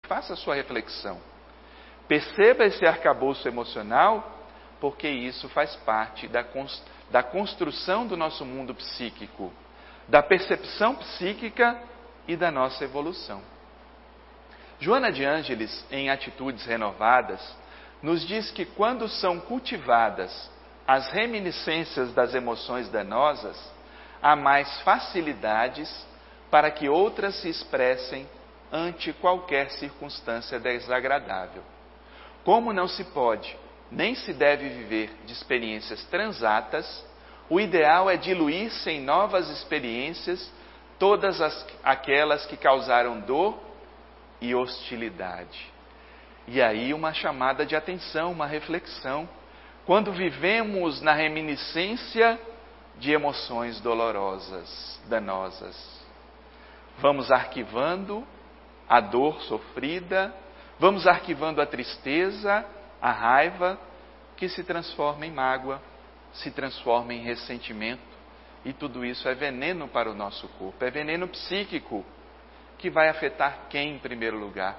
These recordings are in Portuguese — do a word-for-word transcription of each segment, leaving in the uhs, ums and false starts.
faça a sua reflexão. Perceba esse arcabouço emocional, porque isso faz parte da, da construção do nosso mundo psíquico, da percepção psíquica e da nossa evolução. Joana de Ângeles, em Atitudes Renovadas, nos diz que quando são cultivadas as reminiscências das emoções danosas, há mais facilidades para que outras se expressem ante qualquer circunstância desagradável. Como não se pode, nem se deve viver de experiências transatas, o ideal é diluir-se em novas experiências todas as, aquelas que causaram dor e hostilidade. E aí uma chamada de atenção, uma reflexão. Quando vivemos na reminiscência de emoções dolorosas, danosas, vamos arquivando a dor sofrida, vamos arquivando a tristeza, a raiva, que se transforma em mágoa, se transforma em ressentimento, e tudo isso é veneno para o nosso corpo, é veneno psíquico, que vai afetar quem em primeiro lugar?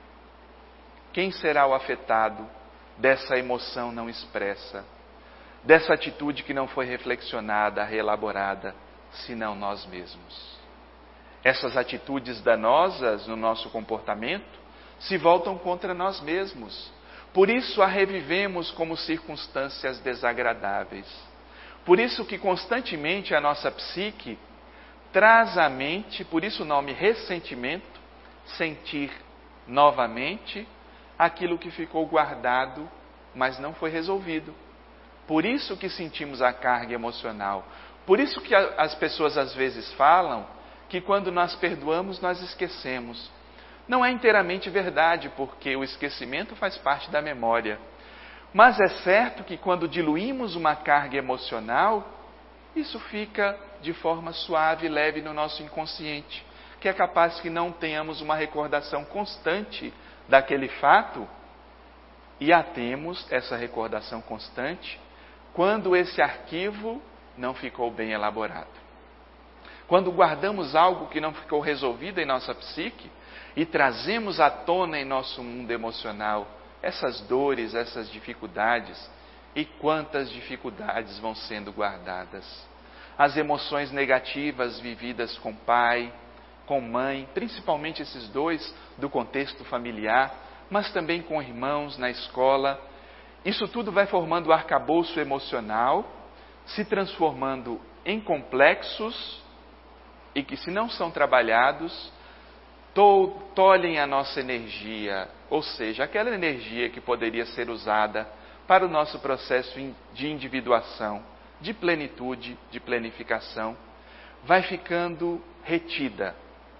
Quem será o afetado dessa emoção não expressa, dessa atitude que não foi reflexionada, reelaborada, senão nós mesmos? Essas atitudes danosas no nosso comportamento se voltam contra nós mesmos. Por isso a revivemos como circunstâncias desagradáveis. Por isso que constantemente a nossa psique traz à mente, por isso o nome ressentimento, sentir novamente aquilo que ficou guardado, mas não foi resolvido. Por isso que sentimos a carga emocional. Por isso que as pessoas às vezes falam que quando nós perdoamos, nós esquecemos. Não é inteiramente verdade, porque o esquecimento faz parte da memória. Mas é certo que quando diluímos uma carga emocional, isso fica de forma suave e leve no nosso inconsciente, que é capaz que não tenhamos uma recordação constante daquele fato, e a temos, essa recordação constante, quando esse arquivo não ficou bem elaborado. Quando guardamos algo que não ficou resolvido em nossa psique e trazemos à tona em nosso mundo emocional essas dores, essas dificuldades, e quantas dificuldades vão sendo guardadas. As emoções negativas vividas com pai, com mãe, principalmente esses dois do contexto familiar, mas também com irmãos na escola. Isso tudo vai formando o arcabouço emocional, se transformando em complexos, e que, se não são trabalhados, to- tolhem a nossa energia, ou seja, aquela energia que poderia ser usada para o nosso processo de individuação, de plenitude, de planificação, vai ficando retida.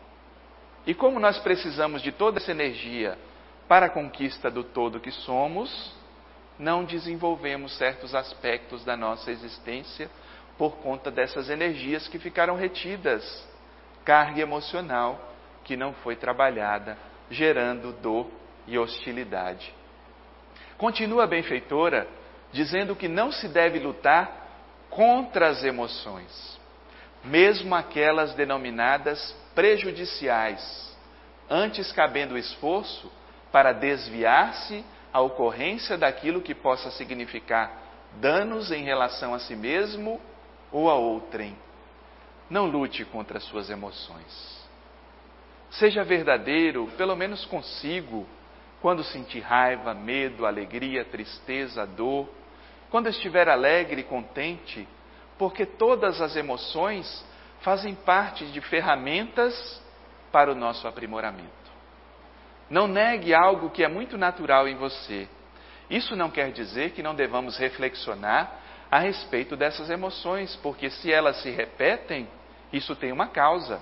E como nós precisamos de toda essa energia para a conquista do todo que somos, não desenvolvemos certos aspectos da nossa existência por conta dessas energias que ficaram retidas, carga emocional que não foi trabalhada, gerando dor e hostilidade. Continua a benfeitora dizendo que não se deve lutar contra as emoções, mesmo aquelas denominadas prejudiciais, antes cabendo o esforço para desviar-se à ocorrência daquilo que possa significar danos em relação a si mesmo ou a outrem. Não lute contra as suas emoções. Seja verdadeiro, pelo menos consigo, quando sentir raiva, medo, alegria, tristeza, dor, quando estiver alegre e contente, porque todas as emoções fazem parte de ferramentas para o nosso aprimoramento. Não negue algo que é muito natural em você. Isso não quer dizer que não devamos reflexionar a respeito dessas emoções, porque se elas se repetem, isso tem uma causa.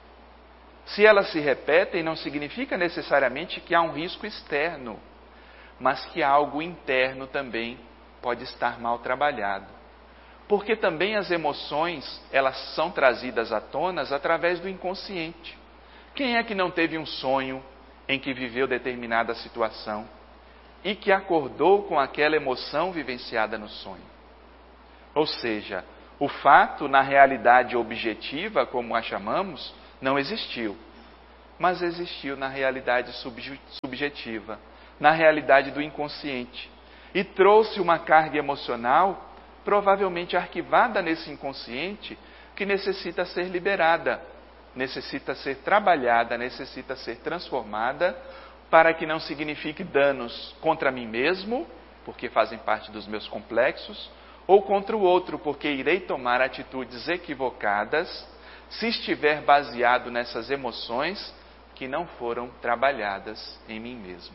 Se elas se repetem, não significa necessariamente que há um risco externo, mas que algo interno também pode estar mal trabalhado. Porque também as emoções, elas são trazidas à tona através do inconsciente. Quem é que não teve um sonho em que viveu determinada situação e que acordou com aquela emoção vivenciada no sonho? Ou seja, o fato, na realidade objetiva, como a chamamos, não existiu. mas existiu na realidade subjetiva, na realidade do inconsciente, e trouxe uma carga emocional provavelmente arquivada nesse inconsciente que necessita ser liberada, necessita ser trabalhada, necessita ser transformada para que não signifique danos contra mim mesmo, porque fazem parte dos meus complexos, ou contra o outro, porque irei tomar atitudes equivocadas se estiver baseado nessas emoções que não foram trabalhadas em mim mesmo.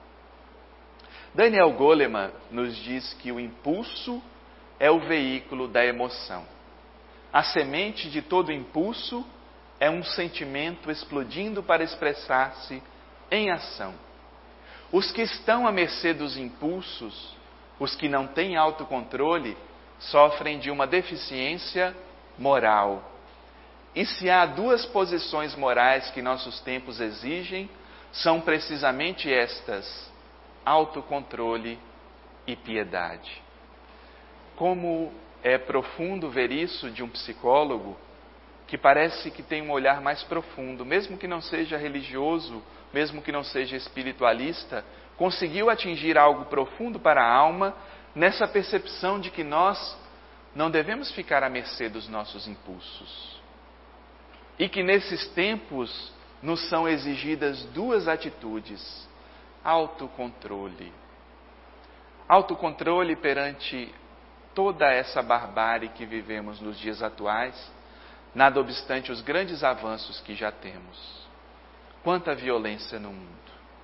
Daniel Goleman nos diz que o impulso é o veículo da emoção. A semente de todo impulso é um sentimento explodindo para expressar-se em ação. Os que estão à mercê dos impulsos, os que não têm autocontrole, sofrem de uma deficiência moral. E se há duas posições morais que nossos tempos exigem, são precisamente estas: autocontrole e piedade. Como é profundo ver isso de um psicólogo que parece que tem um olhar mais profundo, mesmo que não seja religioso, mesmo que não seja espiritualista, conseguiu atingir algo profundo para a alma nessa percepção de que nós não devemos ficar à mercê dos nossos impulsos. E que nesses tempos nos são exigidas duas atitudes: autocontrole. Autocontrole perante toda essa barbárie que vivemos nos dias atuais, nada obstante os grandes avanços que já temos. Quanta violência no mundo.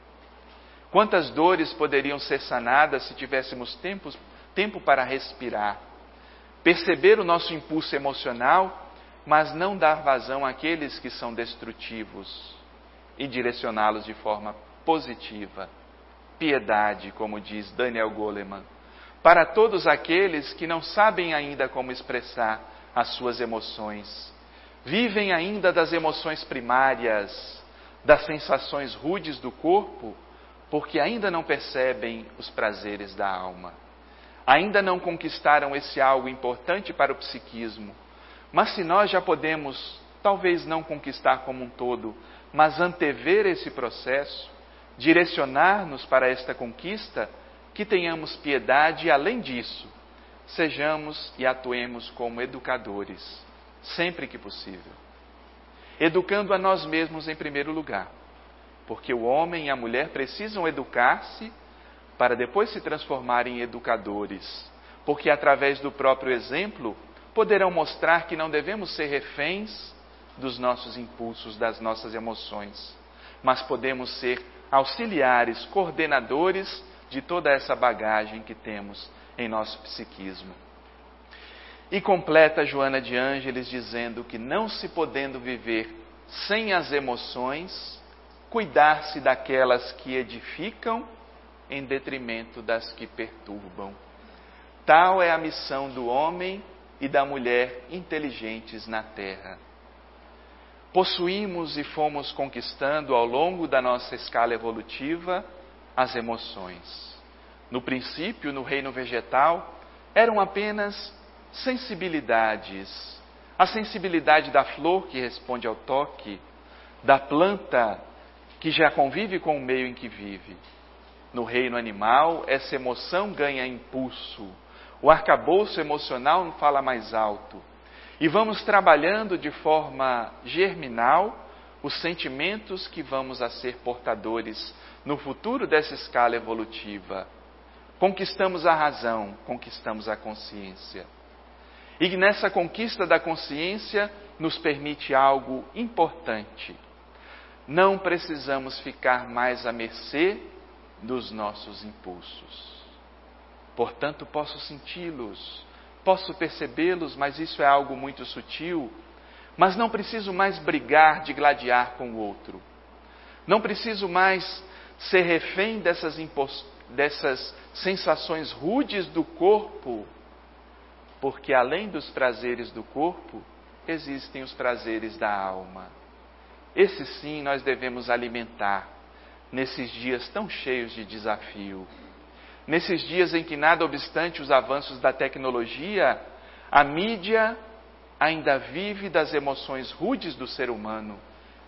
Quantas dores poderiam ser sanadas se tivéssemos tempo, tempo para respirar, perceber o nosso impulso emocional, mas não dar vazão àqueles que são destrutivos e direcioná-los de forma positiva. Piedade, como diz Daniel Goleman, para todos aqueles que não sabem ainda como expressar as suas emoções, vivem ainda das emoções primárias, das sensações rudes do corpo, porque ainda não percebem os prazeres da alma. Ainda não conquistaram esse algo importante para o psiquismo. Mas se nós já podemos, talvez não conquistar como um todo, mas antever esse processo, direcionar-nos para esta conquista, que tenhamos piedade e, além disso, sejamos e atuemos como educadores, sempre que possível. Educando a nós mesmos em primeiro lugar, porque o homem e a mulher precisam educar-se para depois se transformarem em educadores, porque através do próprio exemplo poderão mostrar que não devemos ser reféns dos nossos impulsos, das nossas emoções, mas podemos ser auxiliares, coordenadores de toda essa bagagem que temos em nosso psiquismo. E completa Joana de Ângeles dizendo que, não se podendo viver sem as emoções, cuidar-se daquelas que edificam em detrimento das que perturbam. Tal é a missão do homem e da mulher inteligentes na Terra. Possuímos e fomos conquistando ao longo da nossa escala evolutiva as emoções. No princípio, no reino vegetal, eram apenas sensibilidades. A sensibilidade da flor que responde ao toque, da planta que já convive com o meio em que vive. No reino animal, essa emoção ganha impulso. O arcabouço emocional fala mais alto. E vamos trabalhando de forma germinal os sentimentos que vamos a ser portadores no futuro dessa escala evolutiva. Conquistamos a razão, conquistamos a consciência. E nessa conquista da consciência nos permite algo importante. Não precisamos ficar mais à mercê dos nossos impulsos. Portanto, posso senti-los, posso percebê-los, mas isso é algo muito sutil. Mas não preciso mais brigar, digladiar com o outro. Não preciso mais ser refém dessas, impos... dessas sensações rudes do corpo, porque além dos prazeres do corpo, existem os prazeres da alma. Esses sim nós devemos alimentar nesses dias tão cheios de desafio. Nesses dias em que, nada obstante os avanços da tecnologia, a mídia ainda vive das emoções rudes do ser humano,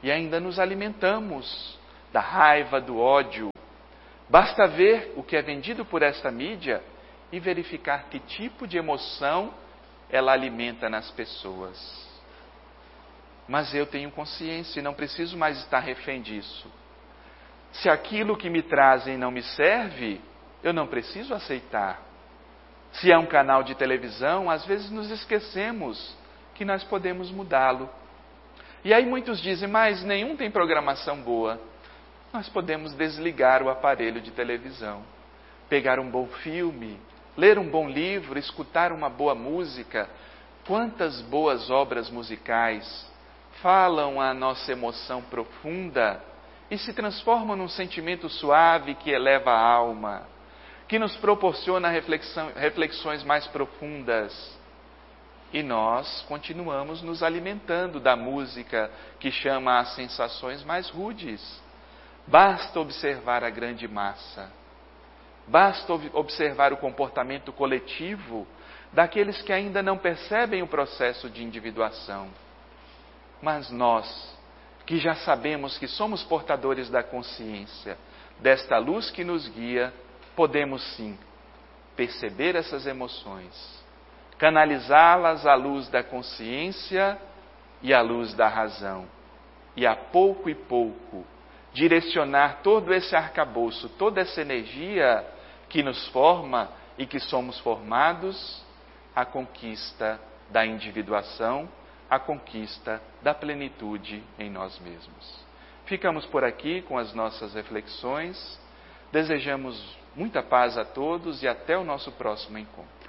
e ainda nos alimentamos da raiva, do ódio. Basta ver o que é vendido por esta mídia e verificar que tipo de emoção ela alimenta nas pessoas. Mas eu tenho consciência e não preciso mais estar refém disso. Se aquilo que me trazem não me serve, eu não preciso aceitar. Se é um canal de televisão, às vezes nos esquecemos que nós podemos mudá-lo. E aí muitos dizem, mas nenhum tem programação boa. Nós podemos desligar o aparelho de televisão, pegar um bom filme, ler um bom livro, escutar uma boa música. Quantas boas obras musicais falam a nossa emoção profunda e se transformam num sentimento suave que eleva a alma, que nos proporciona reflexão, reflexões mais profundas. E nós continuamos nos alimentando da música que chama às sensações mais rudes. Basta observar a grande massa. Basta observar o comportamento coletivo daqueles que ainda não percebem o processo de individuação. Mas nós, que já sabemos que somos portadores da consciência, desta luz que nos guia, podemos sim perceber essas emoções, canalizá-las à luz da consciência e à luz da razão, e a pouco e pouco direcionar todo esse arcabouço, toda essa energia que nos forma e que somos formados à conquista da individuação, à conquista da plenitude em nós mesmos. Ficamos por aqui com as nossas reflexões. Desejamos muita paz a todos e até o nosso próximo encontro.